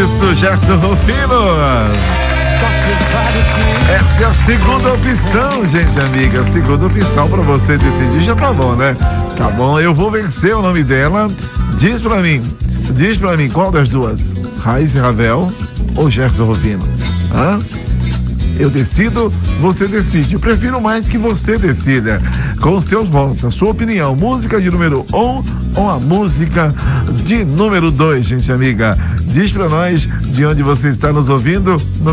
isso, Gerson Rufino. Essa é a segunda opção, gente amiga. Segunda opção pra você decidir. Já tá bom, né? Tá bom, eu vou vencer o nome dela. Diz pra mim qual das duas? Raíssa Ravel ou Gerson Rufino? Hã? Eu decido, você decide. Eu prefiro mais que você decida. Com os seus votos, a sua opinião. Música de número 1 ou a música de número 2, gente amiga? Diz pra nós de onde você está nos ouvindo no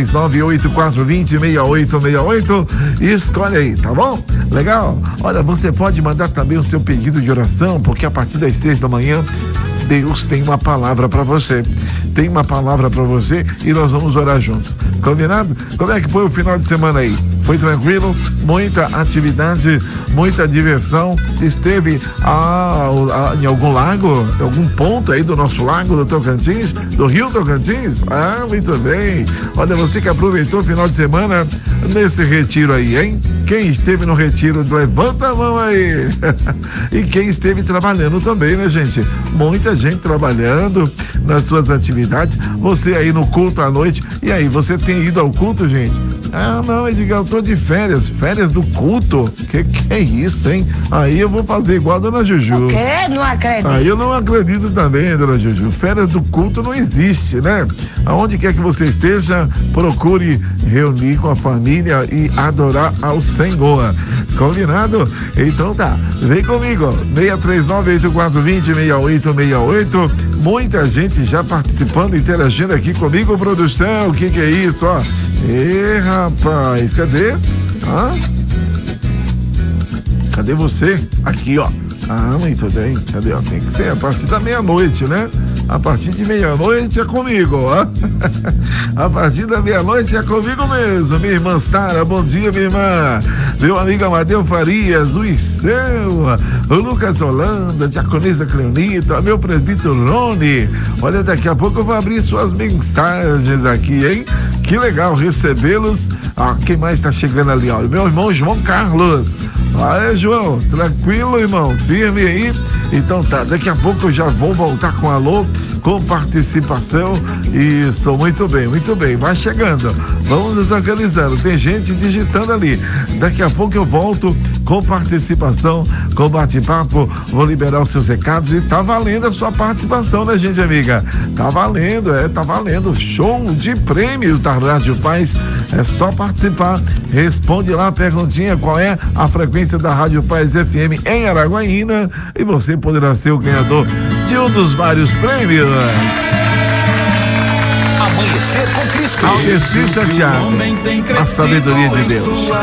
639-8420-6868 e escolhe aí, tá bom? Legal? Olha, você pode mandar também o seu pedido de oração, porque a partir das 6 da manhã Deus tem uma palavra para você. Tem uma palavra para você e nós vamos orar juntos. Combinado? Como é que foi o final de semana aí? Foi tranquilo? Muita atividade, muita diversão. Esteve em algum lago, em algum ponto aí do nosso lago do Tocantins, do Rio Tocantins? Ah, muito bem. Olha, você que aproveitou o final de semana nesse retiro aí, hein? Quem esteve no retiro, levanta a mão aí. E quem esteve trabalhando também, né, gente? Muita gente trabalhando nas suas atividades. Você aí no culto à noite. E aí, você tem ido ao culto, gente? Ah, não, Edgar, eu tô de férias do culto. Que é isso, hein? Aí eu vou fazer igual a dona Juju. O quê? Não acredito. Aí eu não acredito também, dona Juju. Férias do culto não existe, né? Aonde quer que você esteja, procure reunir com a família e adorar ao Senhor. Combinado? Então tá, vem comigo, 639-8420-6868. Muita gente já participando, interagindo aqui comigo, produção. O que é isso, ó? Ê, rapaz, cadê? Cadê você? Aqui, ó. Ah, muito bem. Cadê? Ó, tem que ser a partir da meia-noite, né? A partir de meia-noite é comigo, ó. A partir da meia-noite é comigo mesmo. Minha irmã Sara, bom dia, minha irmã. Meu amigo Amadeu Farias, o Iceu, o Lucas Holanda, Diaconisa Cleonita, meu presbítero Rony. Olha, daqui a pouco eu vou abrir suas mensagens aqui, hein? Que legal recebê-los. Ah, quem mais tá chegando ali, ó? Meu irmão João Carlos. Aí, João, tranquilo, irmão? Firme aí? Então tá, daqui a pouco eu já vou voltar com alô, com participação. Isso, muito bem, vai chegando. Vamos nos organizando, tem gente digitando ali. Daqui a pouco eu volto com participação, com bate-papo, vou liberar os seus recados e tá valendo a sua participação, né, gente amiga? Tá valendo, tá valendo. Show de prêmios da Rádio Paz, é só participar. Responde lá a perguntinha, qual é a frequência da Rádio Paz FM em Araguaína, e você poderá ser o ganhador de um dos vários prêmios. Amanhecer com Cristo. Alessi Santiago, a sabedoria de Deus.